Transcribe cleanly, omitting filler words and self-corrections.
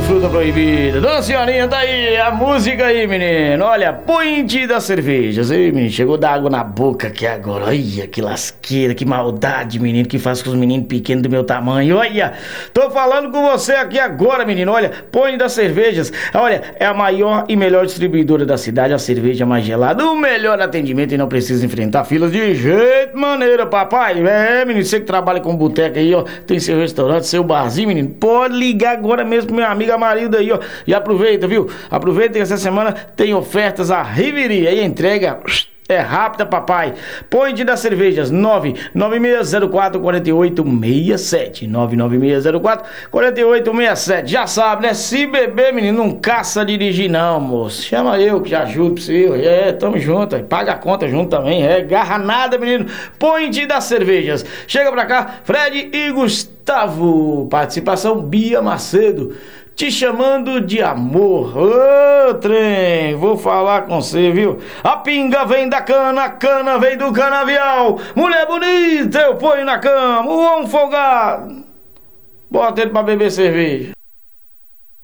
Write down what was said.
fruta proibida. Dona Senhorinha, tá aí a música aí, menino. Olha, Point das Cervejas. Ei, menino, chegou da água na boca aqui agora. Olha, que lasqueira, que maldade, menino, que faz com os meninos pequenos do meu tamanho. Olha, tô falando com você aqui agora, menino. Olha, Point das Cervejas. Olha, é a maior e melhor distribuidora da cidade. A cerveja mais gelada, o melhor atendimento e não precisa enfrentar filas de jeito maneira, papai. É, menino, você que trabalha com boteca aí, ó, tem seu restaurante, seu barzinho, menino, pode ligar agora mesmo pro meu amigo Amarildo aí, ó, e aproveita, viu? Aproveita que essa semana tem ofertas à Riveria e entrega é rápida, papai. Point das Cervejas, 99604-4867. 99604-4867. Já sabe, né? Se beber, menino, não caça dirigir, não, moço. Chama eu que já ajudo pra você. É, tamo junto. Paga a conta junto também. É, garra nada, menino. Point das Cervejas. Chega pra cá, Fred e Gustavo. Participação Bia Macedo. Te chamando de amor. Ô, trem, vou falar com você, viu? A pinga vem da cana, a cana vem do canavial. Mulher bonita, eu ponho na cama. O homem folgado, bota ele pra beber cerveja.